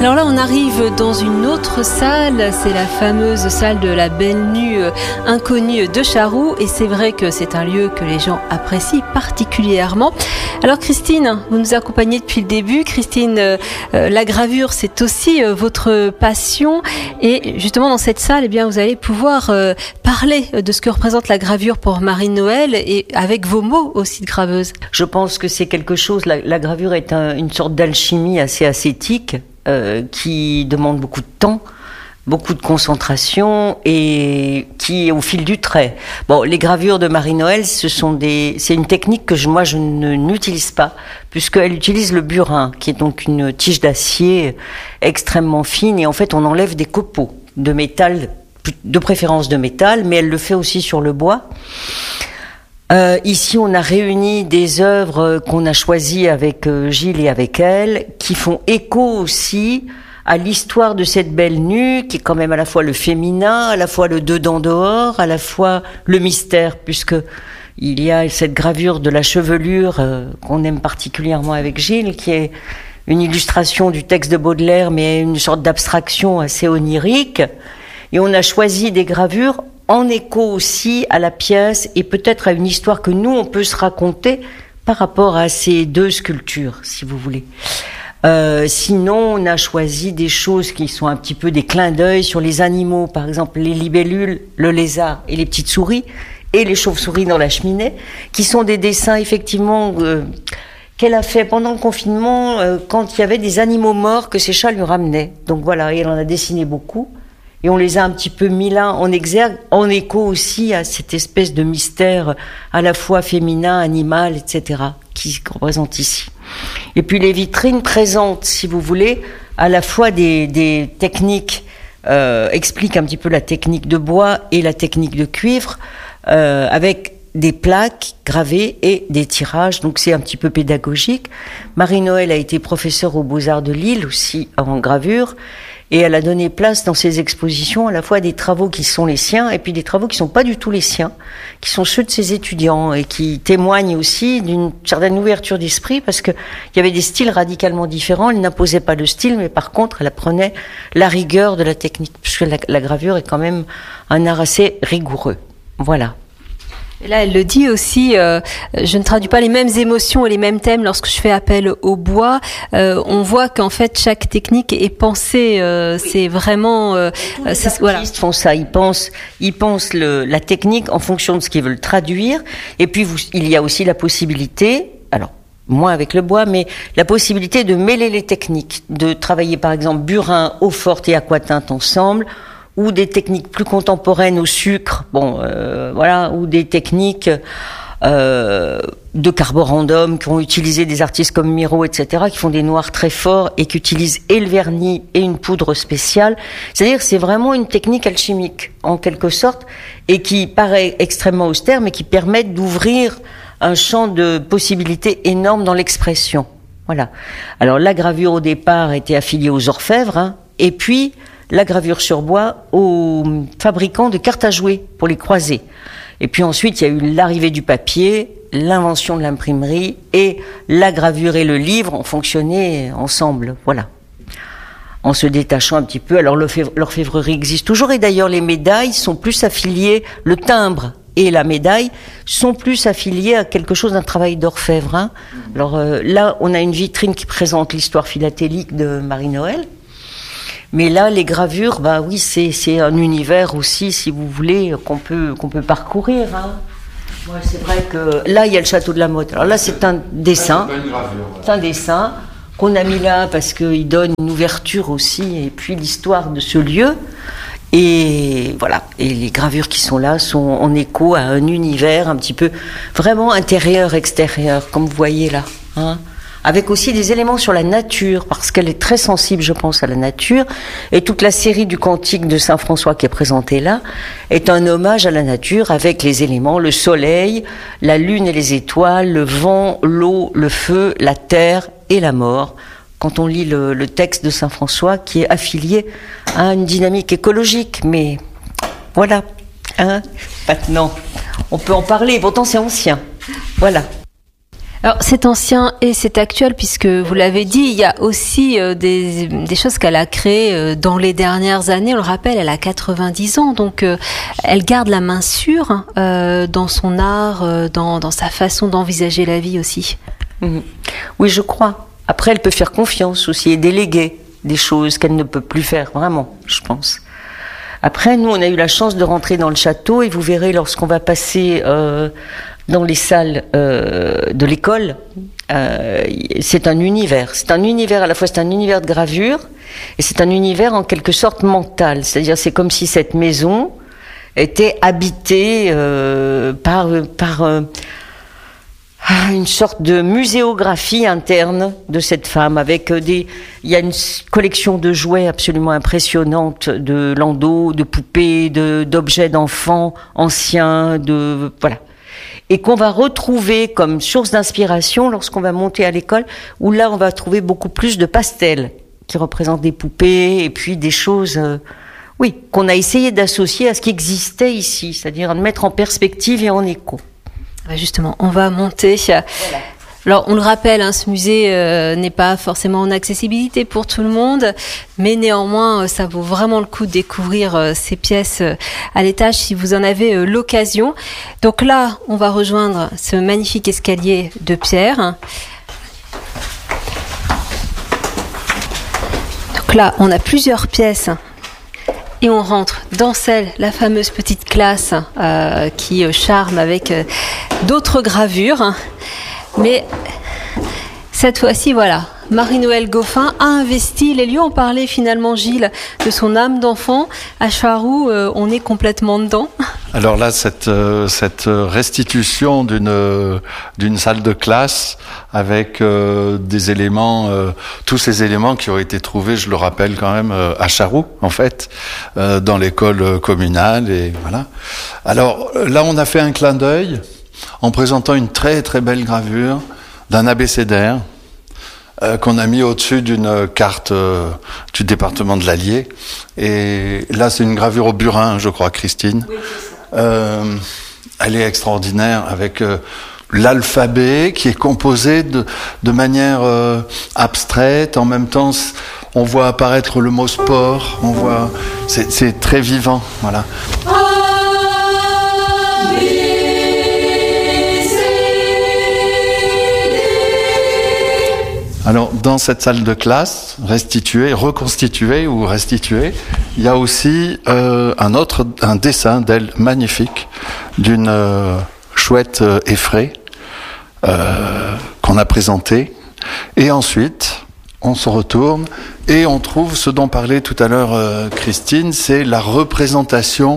Alors là, on arrive dans une autre salle, c'est la fameuse salle de la Belle Nue inconnue de Charroux, et c'est vrai que c'est un lieu que les gens apprécient particulièrement. Alors Christine, vous nous accompagnez depuis le début. Christine, la gravure, c'est aussi votre passion, et justement dans cette salle, eh bien, vous allez pouvoir parler de ce que représente la gravure pour Marie-Noëlle, et avec vos mots aussi de graveuse. Je pense que c'est quelque chose, la gravure est une sorte d'alchimie assez ascétique, qui demande beaucoup de temps, beaucoup de concentration et qui est au fil du trait. Bon, les gravures de Marie-Noëlle, c'est une technique que je n'utilise pas, puisqu'elle utilise le burin, qui est donc une tige d'acier extrêmement fine, et en fait on enlève des copeaux de métal, de préférence de métal, mais elle le fait aussi sur le bois. Ici, on a réuni des œuvres qu'on a choisies avec Gilles et avec elle, qui font écho aussi à l'histoire de cette Belle Nue, qui est quand même à la fois le féminin, à la fois le dedans dehors, à la fois le mystère, puisque il y a cette gravure de la chevelure qu'on aime particulièrement avec Gilles, qui est une illustration du texte de Baudelaire, mais une sorte d'abstraction assez onirique. Et on a choisi des gravures en écho aussi à la pièce et peut-être à une histoire que nous, on peut se raconter par rapport à ces deux sculptures, si vous voulez. Sinon, on a choisi des choses qui sont un petit peu des clins d'œil sur les animaux, par exemple les libellules, le lézard et les petites souris, et les chauves-souris dans la cheminée, qui sont des dessins effectivement qu'elle a fait pendant le confinement, quand il y avait des animaux morts que ses chats lui ramenaient. Donc voilà, et elle en a dessiné beaucoup. Et on les a un petit peu mis là en exergue, en écho aussi à cette espèce de mystère à la fois féminin, animal, etc., qui représente ici. Et puis les vitrines présentent, si vous voulez, à la fois des techniques, expliquent un petit peu la technique de bois et la technique de cuivre, avec des plaques gravées et des tirages, donc c'est un petit peu pédagogique. Marie-Noëlle a été professeure aux Beaux-Arts de Lille aussi en gravure, et elle a donné place dans ses expositions à la fois des travaux qui sont les siens et puis des travaux qui sont pas du tout les siens, qui sont ceux de ses étudiants et qui témoignent aussi d'une certaine ouverture d'esprit, parce que il y avait des styles radicalement différents. Elle n'imposait pas le style, mais par contre, elle apprenait la rigueur de la technique, puisque la gravure est quand même un art assez rigoureux. Voilà. Et là, elle le dit aussi, je ne traduis pas les mêmes émotions et les mêmes thèmes lorsque je fais appel au bois. On voit qu'en fait, chaque technique est pensée. Oui. C'est vraiment... les artistes font ça. Ils pensent la technique en fonction de ce qu'ils veulent traduire. Et puis, il y a aussi la possibilité... Alors, moins avec le bois, mais la possibilité de mêler les techniques. De travailler, par exemple, burin, eau-forte et aquatinte ensemble, ou des techniques plus contemporaines au sucre, voilà, ou des techniques de carborandum qui ont utilisé des artistes comme Miro, etc., qui font des noirs très forts et qui utilisent et le vernis et une poudre spéciale. C'est-à-dire, c'est vraiment une technique alchimique, en quelque sorte, et qui paraît extrêmement austère, mais qui permet d'ouvrir un champ de possibilités énorme dans l'expression. Voilà. Alors, la gravure, au départ, était affiliée aux orfèvres, et puis la gravure sur bois aux fabricants de cartes à jouer pour les croisés. Et puis ensuite, il y a eu l'arrivée du papier, l'invention de l'imprimerie, et la gravure et le livre ont fonctionné ensemble, voilà. En se détachant un petit peu. Alors l'orfèvrerie existe toujours, et d'ailleurs les médailles sont plus affiliées, le timbre et la médaille sont plus affiliés à quelque chose d'un travail d'orfèvre. Alors là, on a une vitrine qui présente l'histoire philatélique de Marie-Noëlle. Mais là, les gravures, bah oui, c'est un univers aussi, si vous voulez, qu'on peut parcourir. Ouais, c'est vrai que là, il y a le château de la Motte. Alors là, c'est un dessin. C'est pas une gravure. C'est un dessin qu'on a mis là parce qu'il donne une ouverture aussi, et puis l'histoire de ce lieu. Et voilà. Et les gravures qui sont là sont en écho à un univers un petit peu vraiment intérieur-extérieur, comme vous voyez là. Avec aussi des éléments sur la nature, parce qu'elle est très sensible, je pense, à la nature. Et toute la série du Cantique de Saint François qui est présentée là est un hommage à la nature, avec les éléments, le soleil, la lune et les étoiles, le vent, l'eau, le feu, la terre et la mort. Quand on lit le texte de Saint François, qui est affilié à une dynamique écologique. Mais voilà, maintenant, on peut en parler, pourtant c'est ancien. Voilà. Alors c'est ancien et c'est actuel puisque vous l'avez dit, il y a aussi des choses qu'elle a créées dans les dernières années. On le rappelle, elle a 90 ans, donc elle garde la main sûre dans son art, dans sa façon d'envisager la vie aussi. Oui, je crois. Après, elle peut faire confiance aussi et déléguer des choses qu'elle ne peut plus faire, vraiment, je pense. Après, nous, on a eu la chance de rentrer dans le château et vous verrez, lorsqu'on va passer dans les salles de l'école, c'est un univers. C'est un univers, à la fois c'est un univers de gravure et c'est un univers en quelque sorte mental. C'est-à-dire, c'est comme si cette maison était habitée par une sorte de muséographie interne de cette femme avec il y a une collection de jouets absolument impressionnante, de landaux, de poupées, d'objets d'enfants anciens, voilà. Et qu'on va retrouver comme source d'inspiration lorsqu'on va monter à l'école, où là on va trouver beaucoup plus de pastels qui représentent des poupées et puis des choses qu'on a essayé d'associer à ce qui existait ici, c'est-à-dire de mettre en perspective et en écho. Justement, on va monter. Voilà. Alors, on le rappelle, ce musée n'est pas forcément en accessibilité pour tout le monde, mais néanmoins, ça vaut vraiment le coup de découvrir ces pièces à l'étage si vous en avez l'occasion. Donc là, on va rejoindre ce magnifique escalier de pierre. Donc là, on a plusieurs pièces. Et on rentre dans la fameuse petite classe qui charme avec d'autres gravures. Mais cette fois-ci, voilà, Marie-Noëlle Goffin a investi les lieux. On parlait finalement, Gilles, de son âme d'enfant. À Charroux, on est complètement dedans. Alors là, cette restitution d'une salle de classe avec des éléments, tous ces éléments qui ont été trouvés, je le rappelle quand même, à Charroux, en fait, dans l'école communale, et voilà. Alors là, on a fait un clin d'œil en présentant une très très belle gravure d'un abécédaire qu'on a mis au-dessus d'une carte du département de l'Allier. Et là, c'est une gravure au burin, je crois, Christine. Oui, c'est ça. Elle est extraordinaire avec l'alphabet qui est composé de manière abstraite. En même temps, on voit apparaître le mot sport. On voit, c'est très vivant, voilà. Alors, dans cette salle de classe, reconstituée ou restituée, il y a aussi un dessin d'elle magnifique d'une chouette effraie qu'on a présenté. Et ensuite, on se retourne et on trouve ce dont parlait tout à l'heure Christine, c'est la représentation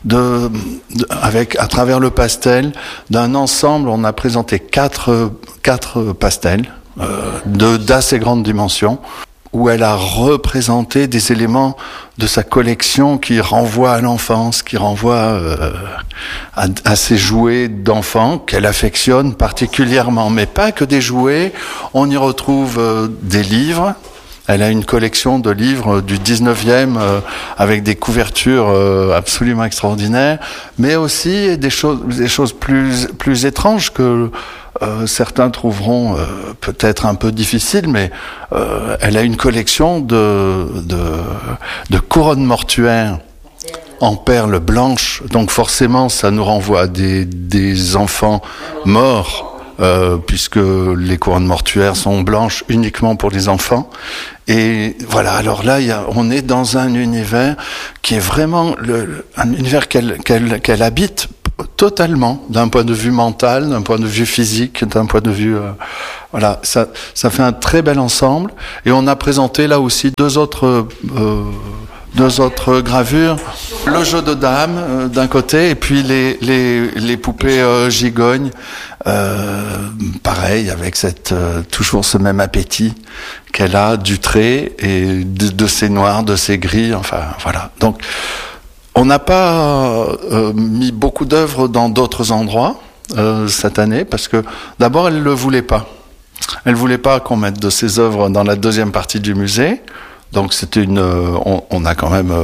à travers le pastel d'un ensemble. On a présenté quatre pastels d'assez grande dimension, où elle a représenté des éléments de sa collection qui renvoient à l'enfance, qui renvoient à ces jouets d'enfants qu'elle affectionne particulièrement. Mais pas que des jouets, on y retrouve des livres. Elle a une collection de livres du 19e avec des couvertures absolument extraordinaires, mais aussi des choses plus étranges que certains trouveront peut-être un peu difficiles, mais elle a une collection de couronnes mortuaires en perles blanches, donc forcément ça nous renvoie à des enfants morts, puisque les couronnes mortuaires sont blanches uniquement pour les enfants. Et voilà, alors là, on est dans un univers qui est vraiment un univers qu'elle habite totalement, d'un point de vue mental, d'un point de vue physique, d'un point de vue... voilà, ça fait un très bel ensemble. Et on a présenté là aussi deux autres gravures, le jeu de dames d'un côté, et puis les poupées gigognes, pareil, avec toujours ce même appétit qu'elle a du trait et de ses noirs, de ses gris, enfin voilà. Donc on n'a pas mis beaucoup d'œuvres dans d'autres endroits cette année, parce que d'abord elle le voulait pas. Elle voulait pas qu'on mette de ses œuvres dans la deuxième partie du musée. Donc c'était on a quand même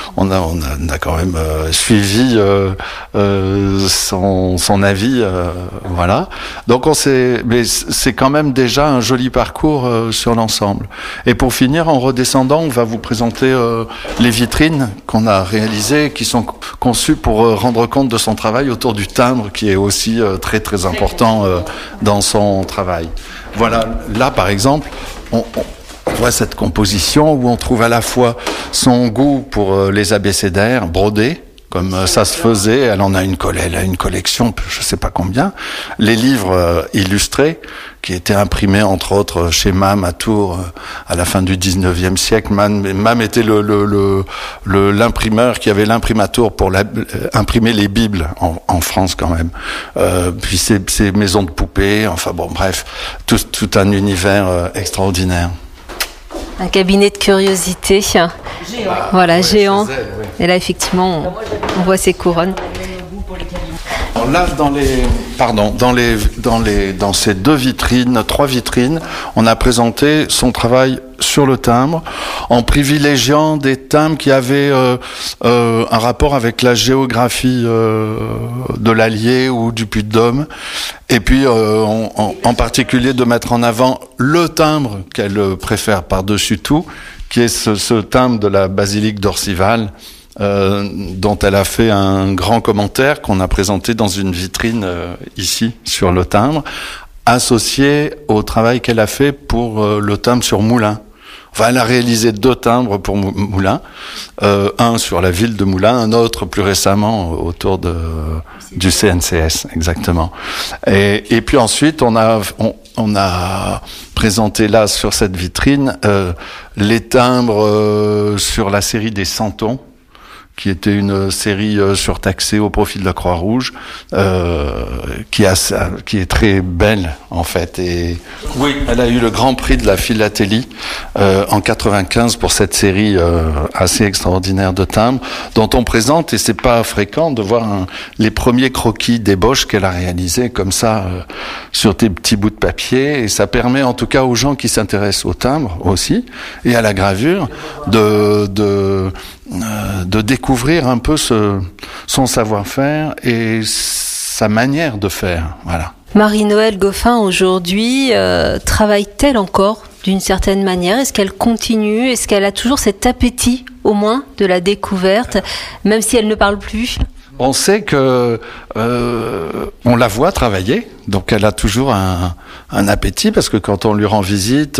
suivi son avis, voilà. Donc mais c'est quand même déjà un joli parcours sur l'ensemble. Et pour finir, en redescendant, on va vous présenter les vitrines qu'on a réalisées, qui sont conçues pour rendre compte de son travail autour du timbre, qui est aussi très très important dans son travail. Voilà, là par exemple, on voit cette composition où on trouve à la fois son goût pour les abécédaires brodés, comme ça se faisait. Elle en a une collection, je sais pas combien. Les livres illustrés, qui étaient imprimés entre autres chez Mam à Tours à la fin du 19e siècle. Mam était l'imprimeur qui avait l'imprimatur pour imprimer les Bibles en France quand même. Puis ces maisons de poupées, enfin bon, bref, tout un univers extraordinaire. Un cabinet de curiosité. Géant. Voilà, ouais, géant. Elle, oui. Et là, effectivement, on voit ces couronnes. Alors là, dans ces trois vitrines, on a présenté son travail sur le timbre, en privilégiant des timbres qui avaient un rapport avec la géographie de l'Allier ou du Puy-de-Dôme, et puis en particulier de mettre en avant le timbre qu'elle préfère par-dessus tout, qui est ce timbre de la basilique d'Orcival, dont elle a fait un grand commentaire qu'on a présenté dans une vitrine ici sur le timbre, associé au travail qu'elle a fait pour le timbre sur Moulins. Enfin, elle a réalisé 2 timbres pour Moulins, un sur la ville de Moulins, un autre plus récemment autour du CNCS, exactement. Et puis ensuite, on a présenté là sur cette vitrine les timbres sur la série des Santons, qui était une série surtaxée au profit de la Croix-Rouge, qui est très belle en fait. Et oui, elle a eu le Grand Prix de la philatélie en 95 pour cette série assez extraordinaire de timbres, dont on présente, et c'est pas fréquent de voir les premiers croquis d'ébauche qu'elle a réalisés comme ça sur des petits bouts de papier, et ça permet en tout cas aux gens qui s'intéressent au timbre aussi et à la gravure de découvrir un peu son savoir-faire et sa manière de faire. Voilà. Marie-Noëlle Goffin, aujourd'hui, travaille-t-elle encore d'une certaine manière? Est-ce qu'elle continue? Est-ce qu'elle a toujours cet appétit, au moins, de la découverte, même si elle ne parle plus? On sait que on la voit travailler, donc elle a toujours un appétit, parce que quand on lui rend visite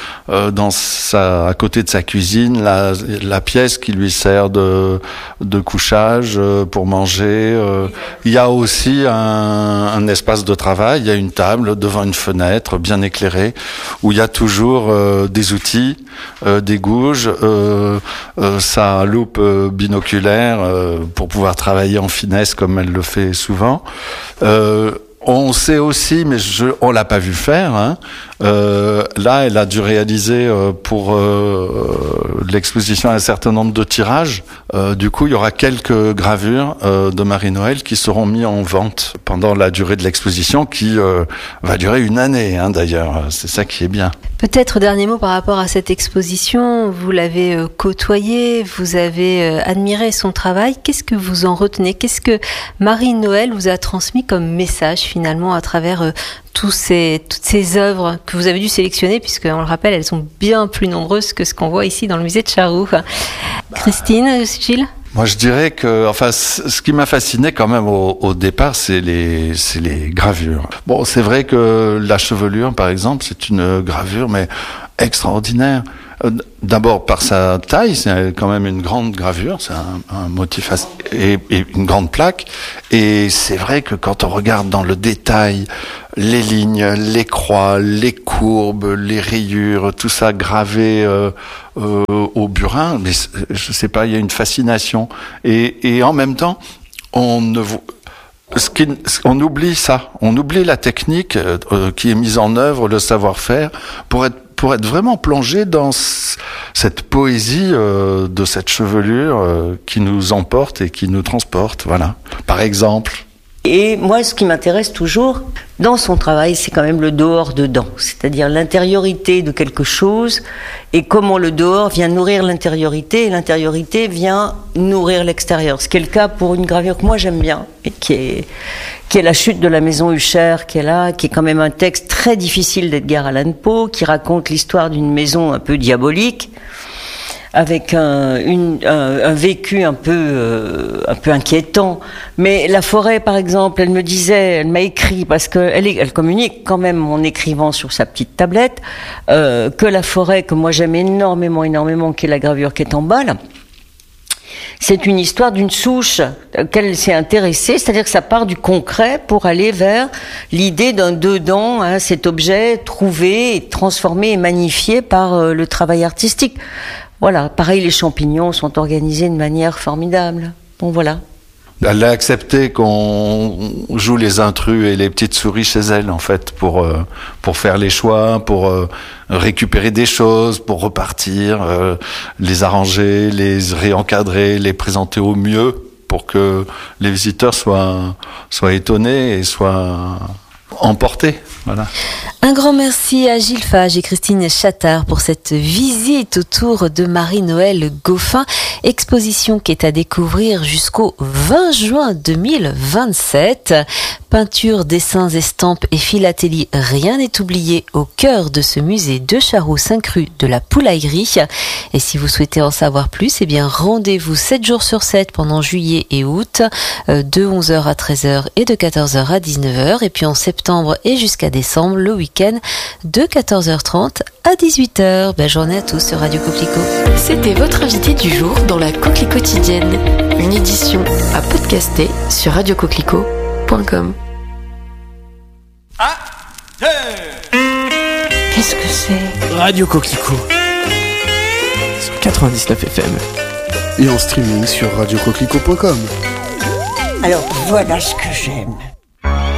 à côté de sa cuisine, la pièce qui lui sert de couchage pour manger, il y a aussi un espace de travail. Il y a une table devant une fenêtre bien éclairée où il y a toujours des outils, des gouges, sa loupe binoculaire pour pouvoir travailler en finesse comme elle le fait souvent. On sait aussi, mais on l'a pas vu faire, hein. Là, elle a dû réaliser pour l'exposition un certain nombre de tirages. Du coup, il y aura quelques gravures de Marie-Noëlle qui seront mises en vente pendant la durée de l'exposition, qui va durer 1 année, hein, d'ailleurs. C'est ça qui est bien. Peut-être dernier mot par rapport à cette exposition. Vous l'avez côtoyée, vous avez admiré son travail. Qu'est-ce que vous en retenez? Qu'est-ce que Marie-Noëlle vous a transmis comme message finalement à travers toutes ces œuvres que vous avez dû sélectionner, puisque on le rappelle, elles sont bien plus nombreuses que ce qu'on voit ici dans le musée de Charroux. Christine, Gilles? Moi, je dirais que, enfin, ce qui m'a fasciné quand même au départ, c'est les gravures. Bon, c'est vrai que la chevelure, par exemple, c'est une gravure, mais extraordinaire. D'abord par sa taille, c'est quand même une grande gravure, c'est un motif et une grande plaque. Et c'est vrai que quand on regarde dans le détail, les lignes, les croix, les courbes, les rayures, tout ça gravé au burin, mais je sais pas, il y a une fascination. Et en même temps, on oublie ça, on oublie la technique qui est mise en œuvre, le savoir-faire, pour être vraiment plongé dans cette poésie de cette chevelure qui nous emporte et qui nous transporte. Voilà. Par exemple, Et moi, ce qui m'intéresse toujours dans son travail, c'est quand même le dehors-dedans, c'est-à-dire l'intériorité de quelque chose et comment le dehors vient nourrir l'intériorité et l'intériorité vient nourrir l'extérieur. Ce qui est le cas pour une gravure que moi j'aime bien et qui est La chute de la maison Usher, qui est quand même un texte très difficile d'Edgar Allan Poe, qui raconte l'histoire d'une maison un peu diabolique, avec un vécu un peu inquiétant. Mais la forêt, par exemple, elle m'a écrit, parce elle communique quand même en écrivant sur sa petite tablette, que la forêt, que moi j'aime énormément, qui est la gravure qui est en bas, là, c'est une histoire d'une souche qu'elle s'est intéressée, c'est-à-dire que ça part du concret pour aller vers l'idée d'un dedans, cet objet trouvé, transformé et magnifié par le travail artistique. Voilà, pareil, les champignons sont organisés de manière formidable. Bon, voilà. Elle a accepté qu'on joue les intrus et les petites souris chez elle, en fait, pour faire les choix, pour récupérer des choses, pour repartir, les arranger, les réencadrer, les présenter au mieux pour que les visiteurs soient étonnés et soient emportés. Voilà. Un grand merci à Gilles Fage et Christine Chattard pour cette visite autour de Marie-Noëlle Gauffin, exposition qui est à découvrir jusqu'au 20 juin 2027. Peinture, dessins, estampes et philatélie, rien n'est oublié au cœur de ce musée de Charroux 5 rue de la Poulaillerie. Et si vous souhaitez en savoir plus, rendez-vous 7 jours sur 7 pendant juillet et août, de 11h à 13h et de 14h à 19h. Et puis en septembre et jusqu'à décembre, le week-end, de 14h30 à 18h. Belle journée à tous sur Radio Coquelicot. C'était votre invité du jour dans la Coquelicot quotidienne, une édition à podcaster sur radiocoquelicot.com. Qu'est-ce que c'est ? Radio Coquelicot sur 99 FM et en streaming sur radiocoquelicot.com. Alors voilà ce que j'aime.